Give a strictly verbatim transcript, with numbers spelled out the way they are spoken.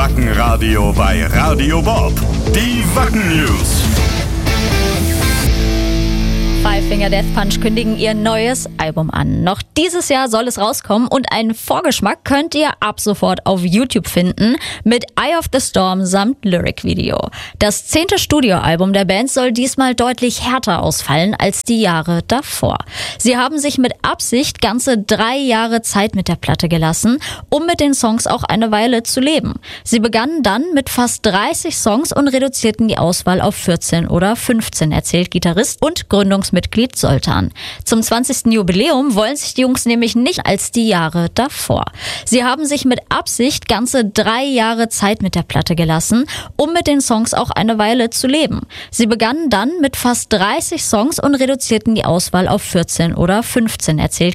Wackenradio bei Radio Bob. Die Wacken News. Five Finger Death Punch kündigen ihr neues Album an. Noch dieses Jahr soll es rauskommen und einen Vorgeschmack könnt ihr ab sofort auf YouTube finden mit Eye of the Storm samt Lyric-Video. Das zehnte Studioalbum der Band soll diesmal deutlich härter ausfallen als die Jahre davor. Sie haben sich mit Absicht ganze drei Jahre Zeit mit der Platte gelassen, um mit den Songs auch eine Weile zu leben. Sie begannen dann mit fast dreißig Songs und reduzierten die Auswahl auf vierzehn oder fünfzehn, erzählt Gitarrist und Gründungsmitglied Mitglied Soltan. Zum zwanzigsten Jubiläum wollen sich die Jungs nämlich nicht als die Jahre davor. Sie haben sich mit Absicht ganze drei Jahre Zeit mit der Platte gelassen, um mit den Songs auch eine Weile zu leben. Sie begannen dann mit fast dreißig Songs und reduzierten die Auswahl auf vierzehn oder fünfzehn, erzählt